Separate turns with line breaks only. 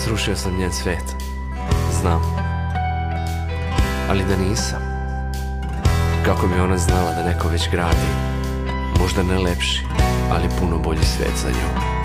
Srušio sam njen svet, znam. Ali da nisam, kako bi ona znala da neko već gradi, možda ne lepši, ali puno bolji svet za nju.